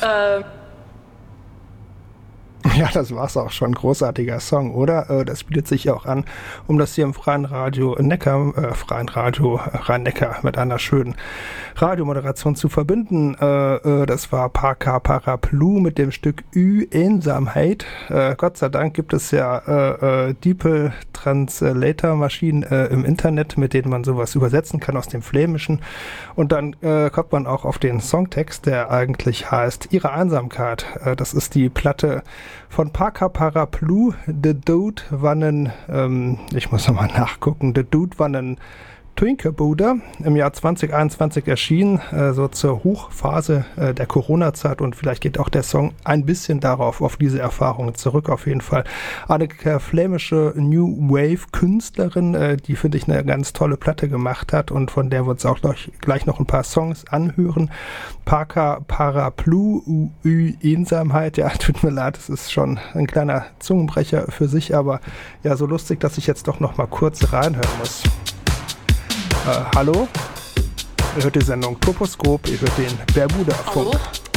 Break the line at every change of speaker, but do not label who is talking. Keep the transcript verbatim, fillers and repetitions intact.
Ähm.
Ja, das war's auch schon. Großartiger Song, oder? Das bietet sich ja auch an, um das hier im Freien Radio Neckar, äh, Freien Radio Rhein-Neckar mit einer schönen Radiomoderation zu verbinden. Äh, äh, das war Parker Paraplu mit dem Stück Ü Einsamkeit. Äh, Gott sei Dank gibt es ja äh, äh, DeepL Translator-Maschinen äh, im Internet, mit denen man sowas übersetzen kann aus dem Flämischen. Und dann äh, kommt man auch auf den Songtext, der eigentlich heißt Ihre Einsamkeit. Äh, das ist die Platte von Parker Paraplu. The Dude war ein, ähm, ich muss nochmal nachgucken, The Dude war ein Twinkebude, im Jahr zwanzig einundzwanzig erschienen, äh, so zur Hochphase äh, der Corona-Zeit, und vielleicht geht auch der Song ein bisschen darauf, auf diese Erfahrungen zurück. Auf jeden Fall eine äh, flämische New Wave-Künstlerin, äh, die, finde ich, eine ganz tolle Platte gemacht hat und von der wir uns auch gleich, gleich noch ein paar Songs anhören. Parker Paraplu, Ü Einsamkeit, ja, tut mir leid, es ist schon ein kleiner Zungenbrecher für sich, aber ja, so lustig, dass ich jetzt doch noch mal kurz reinhören muss. Äh, hallo, ihr hört die Sendung Toposkop, ihr hört den Bermuda-Funk.
Hallo?